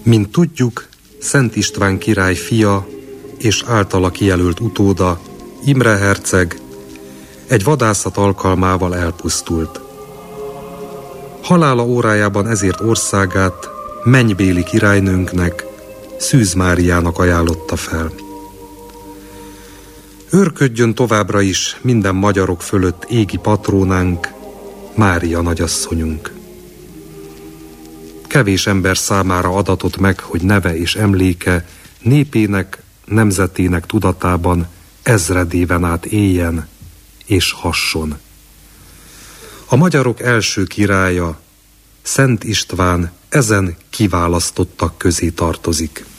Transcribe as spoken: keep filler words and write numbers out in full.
Mint tudjuk, Szent István király fia és általa kijelölt utóda, Imre herceg, egy vadászat alkalmával elpusztult. Halála órájában ezért országát mennybéli királynőnknek, Szűz Máriának ajánlotta fel. Őrködjön továbbra is minden magyarok fölött égi patrónánk, Mária nagyasszonyunk. Kevés ember számára adatott meg, hogy neve és emléke népének, nemzetének tudatában ezredéven át éljen és hasson. A magyarok első királya, Szent István ezen kiválasztottak közé tartozik.